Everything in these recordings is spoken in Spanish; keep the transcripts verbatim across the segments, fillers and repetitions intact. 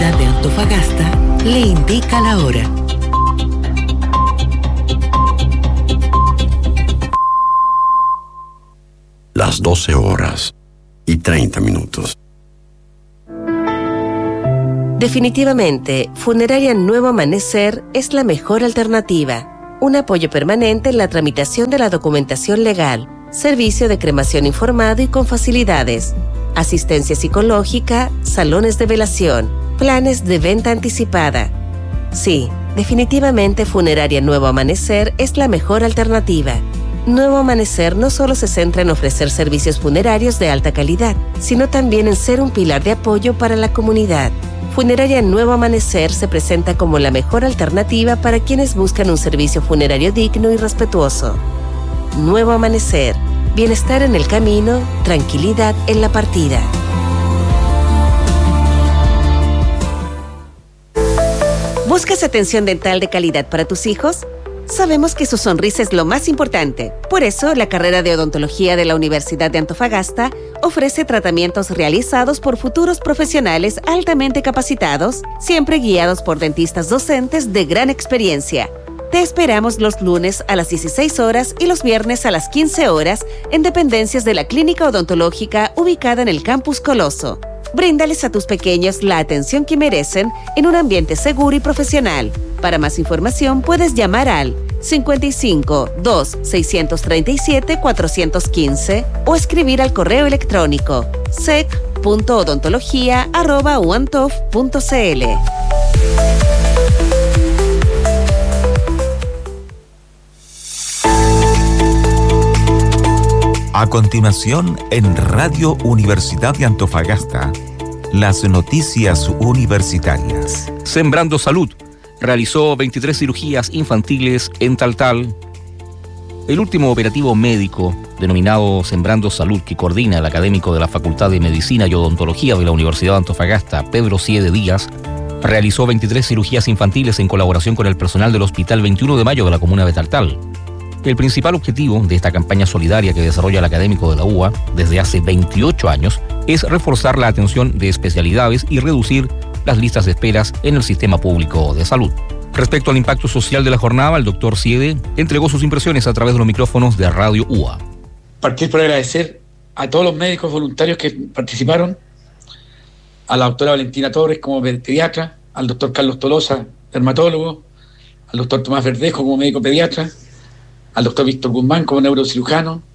Universidad de Antofagasta le indica la hora. Las doce horas y treinta minutos. Definitivamente, Funeraria Nuevo Amanecer es la mejor alternativa. Un apoyo permanente en la tramitación de la documentación legal, servicio de cremación informado y con facilidades, asistencia psicológica, salones de velación, planes de venta anticipada. Sí, definitivamente Funeraria Nuevo Amanecer es la mejor alternativa. Nuevo Amanecer no solo se centra en ofrecer servicios funerarios de alta calidad, sino también en ser un pilar de apoyo para la comunidad. Funeraria Nuevo Amanecer se presenta como la mejor alternativa para quienes buscan un servicio funerario digno y respetuoso. Nuevo Amanecer. Bienestar en el camino, tranquilidad en la partida. ¿Buscas atención dental de calidad para tus hijos? Sabemos que su sonrisa es lo más importante. Por eso, la carrera de odontología de la Universidad de Antofagasta ofrece tratamientos realizados por futuros profesionales altamente capacitados, siempre guiados por dentistas docentes de gran experiencia. Te esperamos los lunes a las dieciséis horas y los viernes a las quince horas en dependencias de la Clínica Odontológica ubicada en el Campus Coloso. Bríndales a tus pequeños la atención que merecen en un ambiente seguro y profesional. Para más información puedes llamar al cincuenta y cinco, dos, seiscientos treinta y siete, cuatrocientos quince o escribir al correo electrónico sec punto odontología arroba uantof punto cl. A continuación, en Radio Universidad de Antofagasta, las noticias universitarias. Sembrando Salud realizó veintitrés cirugías infantiles en Taltal. El último operativo médico, denominado Sembrando Salud, que coordina el académico de la Facultad de Medicina y Odontología de la Universidad de Antofagasta, Pedro Siede Díaz, realizó veintitrés cirugías infantiles en colaboración con el personal del Hospital veintiuno de Mayo de la comuna de Taltal. El principal objetivo de esta campaña solidaria que desarrolla el académico de la U A desde hace veintiocho años es reforzar la atención de especialidades y reducir las listas de esperas en el sistema público de salud. Respecto al impacto social de la jornada, el doctor Siede entregó sus impresiones a través de los micrófonos de Radio U A. Partir por agradecer a todos los médicos voluntarios que participaron, a la doctora Valentina Torres como pediatra, al doctor Carlos Tolosa, dermatólogo, al doctor Tomás Verdejo como médico pediatra, al doctor Víctor Guzmán como neurocirujano,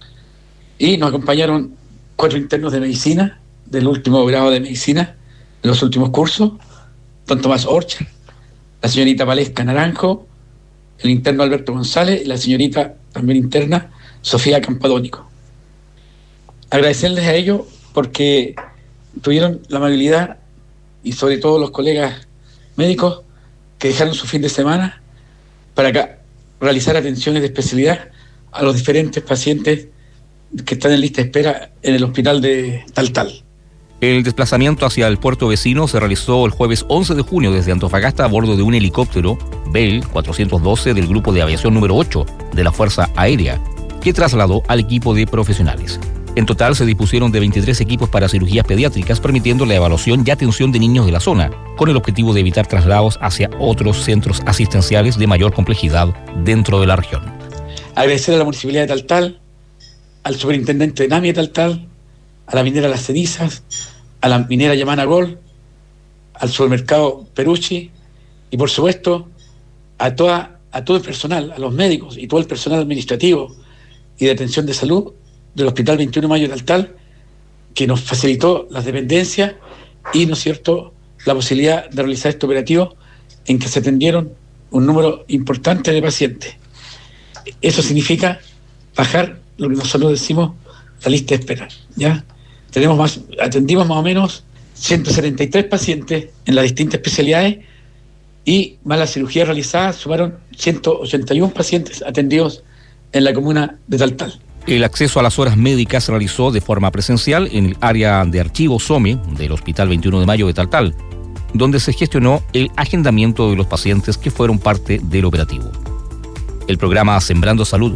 y nos acompañaron cuatro internos de medicina, del último grado de medicina, de los últimos cursos, don Tomás Orcha, la señorita Valesca Naranjo, el interno Alberto González y la señorita también interna Sofía Campadónico. Agradecerles a ellos porque tuvieron la amabilidad, y sobre todo los colegas médicos que dejaron su fin de semana para acá realizar atenciones de especialidad a los diferentes pacientes que están en lista de espera en el hospital de Taltal. El desplazamiento hacia el puerto vecino se realizó el jueves once de junio desde Antofagasta a bordo de un helicóptero Bell cuatrocientos doce del Grupo de Aviación número ocho de la Fuerza Aérea, que trasladó al equipo de profesionales. En total se dispusieron de veintitrés equipos para cirugías pediátricas, permitiendo la evaluación y atención de niños de la zona, con el objetivo de evitar traslados hacia otros centros asistenciales de mayor complejidad dentro de la región. Agradecer a la Municipalidad de Taltal, al Superintendente de NAMI de Taltal, a la minera Las Cenizas, a la minera Yamana Gol, al supermercado Perucci y por supuesto a, toda, a todo el personal, a los médicos y todo el personal administrativo y de atención de salud del Hospital veintiuno de Mayo de Taltal, que nos facilitó las dependencias y, ¿no es cierto?, la posibilidad de realizar este operativo en que se atendieron un número importante de pacientes. Eso significa bajar lo que nosotros decimos la lista de espera, ¿ya? Tenemos más, atendimos más o menos ciento setenta y tres pacientes en las distintas especialidades y más la cirugía realizada sumaron ciento ochenta y uno pacientes atendidos en la comuna de Taltal. El acceso a las horas médicas se realizó de forma presencial en el área de archivo SOME del Hospital veintiuno de Mayo de Taltal, donde se gestionó el agendamiento de los pacientes que fueron parte del operativo. El programa Sembrando Salud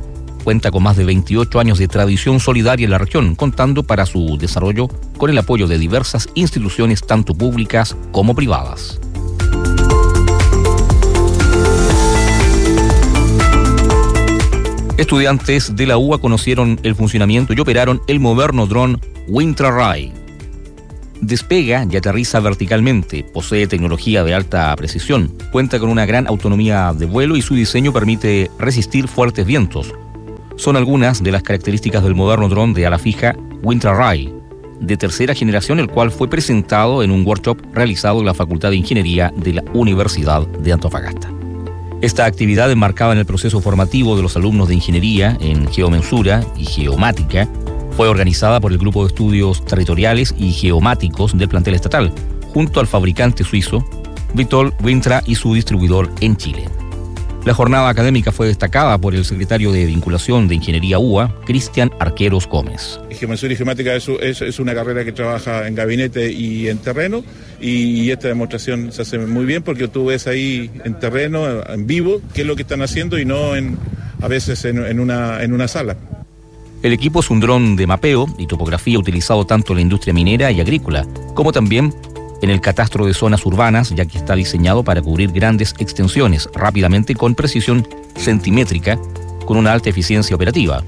cuenta con más de veintiocho años de tradición solidaria en la región, contando para su desarrollo con el apoyo de diversas instituciones, tanto públicas como privadas. Estudiantes de la U A conocieron el funcionamiento y operaron el moderno dron WintraRay. Despega y aterriza verticalmente, posee tecnología de alta precisión, cuenta con una gran autonomía de vuelo y su diseño permite resistir fuertes vientos. Son algunas de las características del moderno dron de ala fija WintraRay, de tercera generación, el cual fue presentado en un workshop realizado en la Facultad de Ingeniería de la Universidad de Antofagasta. Esta actividad, enmarcada en el proceso formativo de los alumnos de Ingeniería en Geomensura y Geomática, fue organizada por el Grupo de Estudios Territoriales y Geomáticos del plantel estatal, junto al fabricante suizo Vitol Wintra y su distribuidor en Chile. La jornada académica fue destacada por el secretario de Vinculación de Ingeniería U A, Cristian Arqueros Gómez. Geomensura y Geomática es, es, es una carrera que trabaja en gabinete y en terreno, y, y esta demostración se hace muy bien porque tú ves ahí en terreno, en vivo, qué es lo que están haciendo y no en, a veces en, en, una, en una sala. El equipo es un dron de mapeo y topografía utilizado tanto en la industria minera y agrícola, como también en el catastro de zonas urbanas, ya que está diseñado para cubrir grandes extensiones rápidamente con precisión centimétrica, con una alta eficiencia operativa.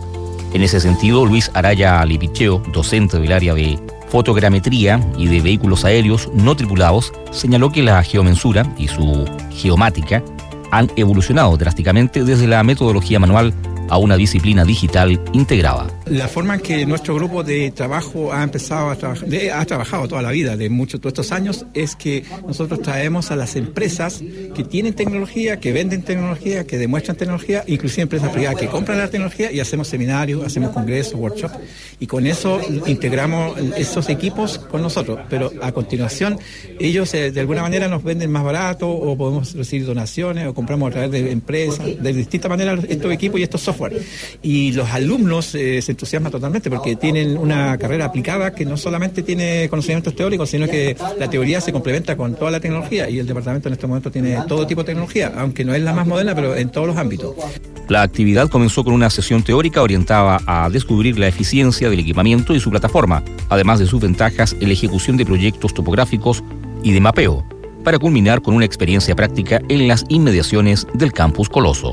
En ese sentido, Luis Araya Lipicheo, docente del área de fotogrametría y de vehículos aéreos no tripulados, señaló que la geomensura y su geomática han evolucionado drásticamente desde la metodología manual a una disciplina digital integrada. La forma en que nuestro grupo de trabajo ha empezado a trabajar, ha trabajado toda la vida, de muchos de estos años, es que nosotros traemos a las empresas que tienen tecnología, que venden tecnología, que demuestran tecnología, inclusive empresas privadas que compran la tecnología, y hacemos seminarios, hacemos congresos, workshops, y con eso integramos esos equipos con nosotros. Pero a continuación, ellos eh, de alguna manera nos venden más barato, o podemos recibir donaciones, o compramos a través de empresas, de distintas maneras estos equipos y estos software. Y los alumnos eh, se entusiasman totalmente porque tienen una carrera aplicada que no solamente tiene conocimientos teóricos, sino que la teoría se complementa con toda la tecnología, y el departamento en este momento tiene todo tipo de tecnología, aunque no es la más moderna, pero en todos los ámbitos. La actividad comenzó con una sesión teórica orientada a descubrir la eficiencia del equipamiento y su plataforma, además de sus ventajas en la ejecución de proyectos topográficos y de mapeo, para culminar con una experiencia práctica en las inmediaciones del campus Coloso.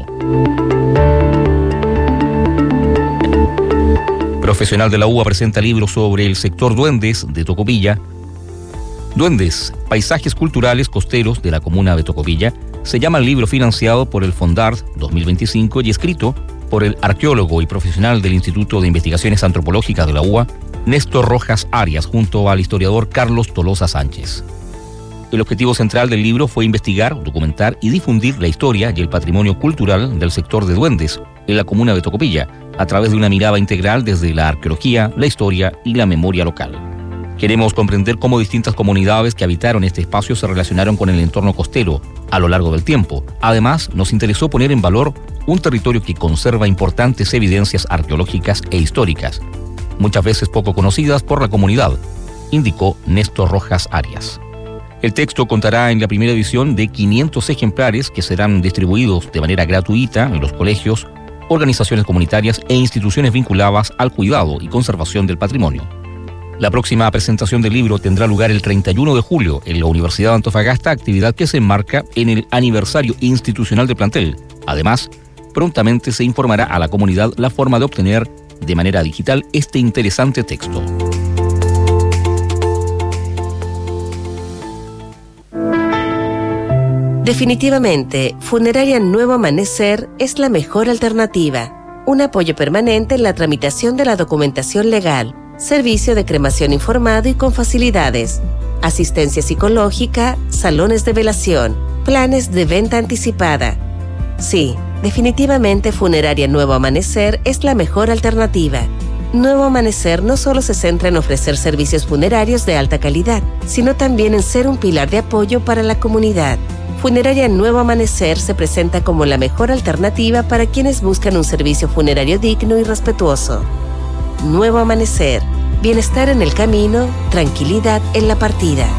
Profesional de la U A presenta libros sobre el sector Duendes de Tocopilla. Duendes, paisajes culturales costeros de la comuna de Tocopilla, se llama el libro financiado por el Fondart dos mil veinticinco y escrito por el arqueólogo y profesional del Instituto de Investigaciones Antropológicas de la U A, Néstor Rojas Arias, junto al historiador Carlos Tolosa Sánchez. El objetivo central del libro fue investigar, documentar y difundir la historia y el patrimonio cultural del sector de Duendes en la comuna de Tocopilla, a través de una mirada integral desde la arqueología, la historia y la memoria local. Queremos comprender cómo distintas comunidades que habitaron este espacio se relacionaron con el entorno costero a lo largo del tiempo. Además, nos interesó poner en valor un territorio que conserva importantes evidencias arqueológicas e históricas, muchas veces poco conocidas por la comunidad, indicó Néstor Rojas Arias. El texto contará en la primera edición de quinientos ejemplares que serán distribuidos de manera gratuita en los colegios, organizaciones comunitarias e instituciones vinculadas al cuidado y conservación del patrimonio. La próxima presentación del libro tendrá lugar el treinta y uno de julio en la Universidad de Antofagasta, actividad que se enmarca en el aniversario institucional del plantel. Además, prontamente se informará a la comunidad la forma de obtener de manera digital este interesante texto. Definitivamente, Funeraria Nuevo Amanecer es la mejor alternativa. Un apoyo permanente en la tramitación de la documentación legal, servicio de cremación informado y con facilidades, asistencia psicológica, salones de velación, planes de venta anticipada. Sí, definitivamente Funeraria Nuevo Amanecer es la mejor alternativa. Nuevo Amanecer no solo se centra en ofrecer servicios funerarios de alta calidad, sino también en ser un pilar de apoyo para la comunidad. Funeraria Nuevo Amanecer se presenta como la mejor alternativa para quienes buscan un servicio funerario digno y respetuoso. Nuevo Amanecer. Bienestar en el camino, tranquilidad en la partida.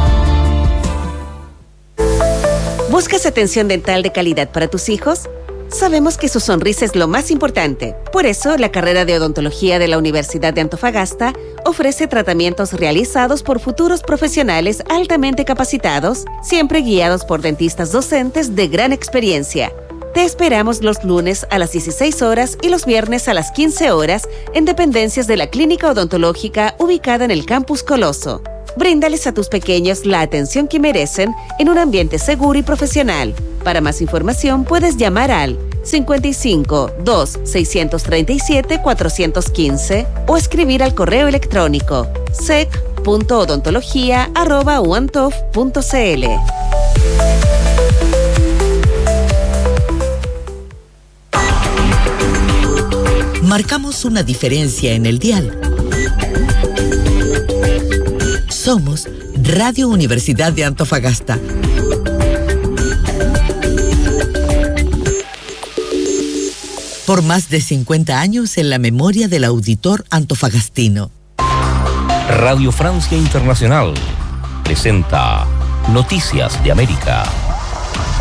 ¿Buscas atención dental de calidad para tus hijos? Sabemos que su sonrisa es lo más importante. Por eso, la carrera de odontología de la Universidad de Antofagasta ofrece tratamientos realizados por futuros profesionales altamente capacitados, siempre guiados por dentistas docentes de gran experiencia. Te esperamos los lunes a las dieciséis horas y los viernes a las quince horas en dependencias de la Clínica Odontológica ubicada en el Campus Coloso. Bríndales a tus pequeños la atención que merecen en un ambiente seguro y profesional. Para más información puedes llamar al cincuenta y cinco, dos, seiscientos treinta y siete, cuatrocientos quince o escribir al correo electrónico sec punto odontología arroba uantof punto cl. Marcamos una diferencia en el dial. Somos Radio Universidad de Antofagasta. Por más de cincuenta años en la memoria del auditor antofagastino. Radio Francia Internacional presenta Noticias de América.